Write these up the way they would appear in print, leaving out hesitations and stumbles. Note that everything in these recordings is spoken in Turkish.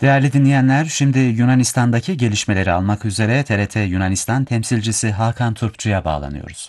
Değerli dinleyenler, şimdi Yunanistan'daki gelişmeleri almak üzere TRT Yunanistan temsilcisi Hakan Turpçu'ya bağlanıyoruz.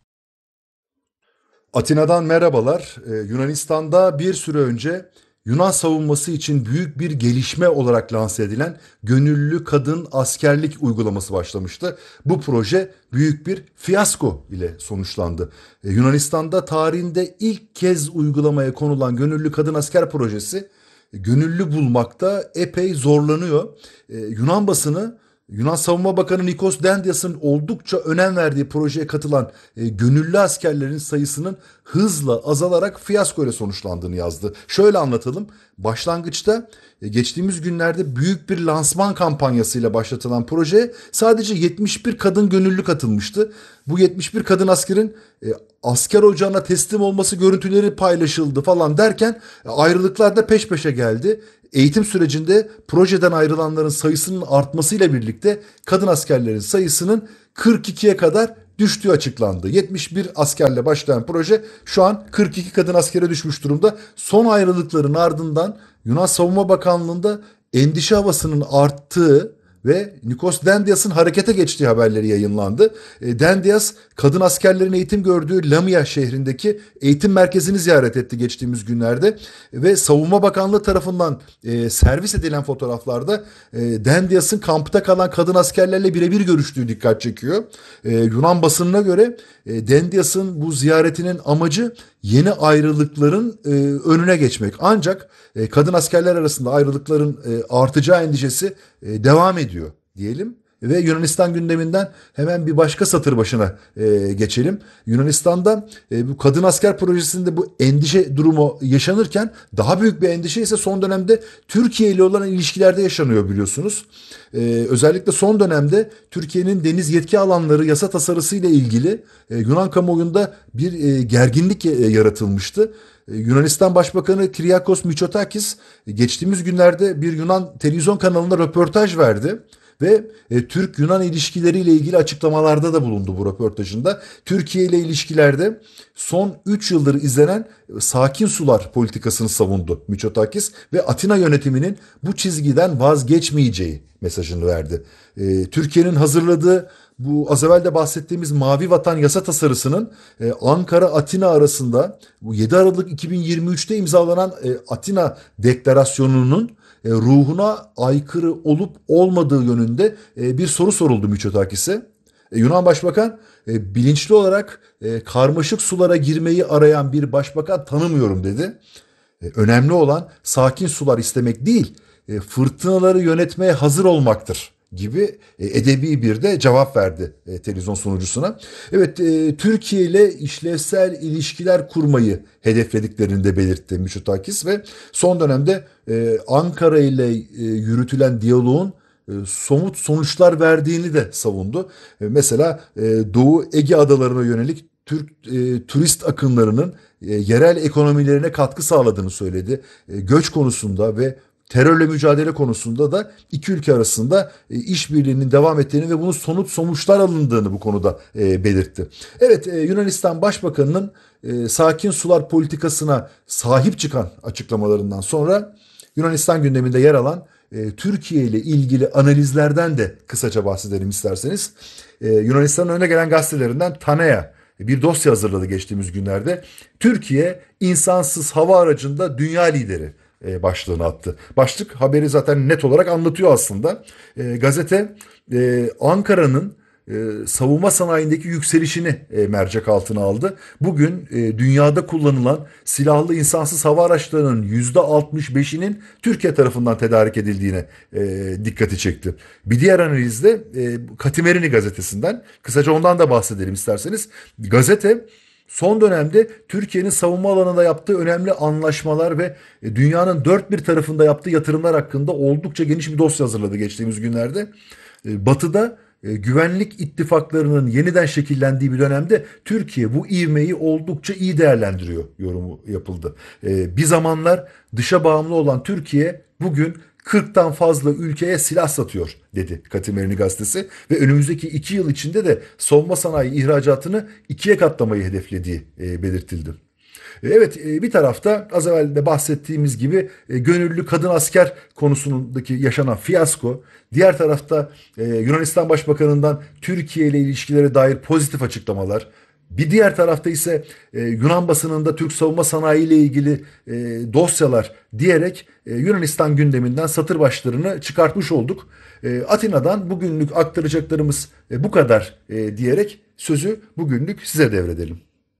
Atina'dan merhabalar. Yunanistan'da bir süre önce Yunan savunması için büyük bir gelişme olarak lanse edilen gönüllü kadın askerlik uygulaması başlamıştı. Bu proje büyük bir fiyasko ile sonuçlandı. Yunanistan'da tarihinde ilk kez uygulamaya konulan gönüllü kadın asker projesi gönüllü bulmakta epey zorlanıyor. Yunan basını Yunan Savunma Bakanı Nikos Dendias'ın oldukça önem verdiği projeye katılan gönüllü askerlerin sayısının hızla azalarak fiyasko ile sonuçlandığını yazdı. Şöyle anlatalım. Başlangıçta geçtiğimiz günlerde büyük bir lansman kampanyasıyla başlatılan projeye sadece 71 kadın gönüllü katılmıştı. Bu 71 kadın askerin asker ocağına teslim olması görüntüleri paylaşıldı falan derken ayrılıklar da peş peşe geldi. Eğitim sürecinde projeden ayrılanların sayısının artmasıyla birlikte kadın askerlerin sayısının 42'ye kadar düştüğü açıklandı. 71 askerle başlayan proje şu an 42 kadın askere düşmüş durumda. Son ayrılıkların ardından Yunan Savunma Bakanlığı'nda endişe havasının arttığı ve Nikos Dendias'ın harekete geçtiği haberleri yayınlandı. Dendias kadın askerlerin eğitim gördüğü Lamia şehrindeki eğitim merkezini ziyaret etti geçtiğimiz günlerde ve Savunma Bakanlığı tarafından servis edilen fotoğraflarda Dendias'ın kampta kalan kadın askerlerle birebir görüştüğü dikkat çekiyor. Yunan basınına göre Dendias'ın bu ziyaretinin amacı yeni ayrılıkların önüne geçmek. Ancak kadın askerler arasında ayrılıkların artacağı endişesi devam ediyor diyelim. Ve Yunanistan gündeminden hemen bir başka satır başına geçelim. Yunanistan'da bu kadın asker projesinde bu endişe durumu yaşanırken daha büyük bir endişe ise son dönemde Türkiye ile olan ilişkilerde yaşanıyor biliyorsunuz. Özellikle son dönemde Türkiye'nin deniz yetki alanları yasa tasarısı ile ilgili Yunan kamuoyunda bir gerginlik yaratılmıştı. Yunanistan Başbakanı Kyriakos Mitsotakis geçtiğimiz günlerde bir Yunan televizyon kanalına röportaj verdi ve Türk-Yunan ilişkileriyle ilgili açıklamalarda da bulundu bu röportajında. Türkiye ile ilişkilerde son 3 yıldır izlenen sakin sular politikasını savundu Mitsotakis ve Atina yönetiminin bu çizgiden vazgeçmeyeceği mesajını verdi. Türkiye'nin hazırladığı bu az evvel de bahsettiğimiz Mavi Vatan yasa tasarısının Ankara-Atina arasında bu 7 Aralık 2023'te imzalanan Atina Deklarasyonu'nun ruhuna aykırı olup olmadığı yönünde bir soru soruldu Mitsotakis'e. Yunan Başbakan bilinçli olarak karmaşık sulara girmeyi arayan bir başbakan tanımıyorum dedi. Önemli olan sakin sular istemek değil, fırtınaları yönetmeye hazır olmaktır gibi edebi bir de cevap verdi televizyon sunucusuna. Evet, Türkiye ile işlevsel ilişkiler kurmayı hedeflediklerini de belirtti Mitsotakis ve son dönemde Ankara ile yürütülen diyaloğun somut sonuçlar verdiğini de savundu. Mesela Doğu Ege adalarına yönelik Türk turist akınlarının yerel ekonomilerine katkı sağladığını söyledi. Göç konusunda ve terörle mücadele konusunda da iki ülke arasında işbirliğinin devam ettiğini ve bunun sonuçlar alındığını bu konuda belirtti. Evet, Yunanistan Başbakanı'nın sakin sular politikasına sahip çıkan açıklamalarından sonra Yunanistan gündeminde yer alan Türkiye ile ilgili analizlerden de kısaca bahsedelim isterseniz. Yunanistan'ın önde gelen gazetelerinden Tanea bir dosya hazırladı geçtiğimiz günlerde. Türkiye insansız hava aracında dünya lideri başlığını attı. Başlık haberi zaten net olarak anlatıyor aslında. Gazete Ankara'nın savunma sanayindeki yükselişini mercek altına aldı. Bugün dünyada kullanılan silahlı insansız hava araçlarının %65'inin Türkiye tarafından tedarik edildiğine dikkati çekti. Bir diğer analizde Katimerini gazetesinden, kısaca ondan da bahsedelim isterseniz. Gazete son dönemde Türkiye'nin savunma alanında yaptığı önemli anlaşmalar ve dünyanın dört bir tarafında yaptığı yatırımlar hakkında oldukça geniş bir dosya hazırladı geçtiğimiz günlerde. Batı'da güvenlik ittifaklarının yeniden şekillendiği bir dönemde Türkiye bu ivmeyi oldukça iyi değerlendiriyor yorumu yapıldı. Bir zamanlar dışa bağımlı olan Türkiye bugün 40'tan fazla ülkeye silah satıyor dedi Katimerini gazetesi ve önümüzdeki 2 yıl içinde de savunma sanayi ihracatını ikiye katlamayı hedeflediği belirtildi. Evet, bir tarafta az evvel de bahsettiğimiz gibi gönüllü kadın asker konusundaki yaşanan fiyasko. Diğer tarafta Yunanistan Başbakanı'ndan Türkiye ile ilişkilere dair pozitif açıklamalar. Bir diğer tarafta ise Yunan basınında Türk savunma sanayi ile ilgili dosyalar diyerek Yunanistan gündeminden satır başlarını çıkartmış olduk. Atina'dan bugünlük aktaracaklarımız bu kadar diyerek sözü bugünlük size devredelim.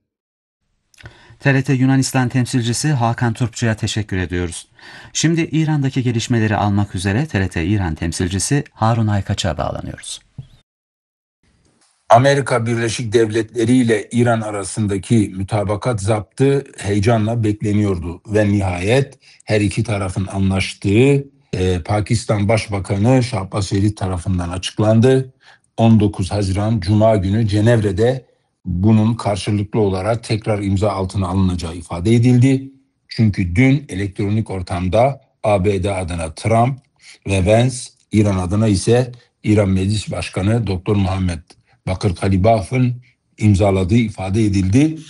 TRT Yunanistan temsilcisi Hakan Turpçu'ya teşekkür ediyoruz. Şimdi İran'daki gelişmeleri almak üzere TRT İran temsilcisi Harun Aykaç'a bağlanıyoruz. Amerika Birleşik Devletleri ile İran arasındaki mütabakat zaptı heyecanla bekleniyordu ve nihayet her iki tarafın anlaştığı Pakistan Başbakanı Şahbaz Şerif tarafından açıklandı. 19 Haziran Cuma günü Cenevre'de bunun karşılıklı olarak tekrar imza altına alınacağı ifade edildi. Çünkü dün elektronik ortamda ABD adına Trump ve Vance, İran adına ise İran Meclis Başkanı Dr. Muhammed Bakır Kalibaf'ın imzaladığı ifade edildi.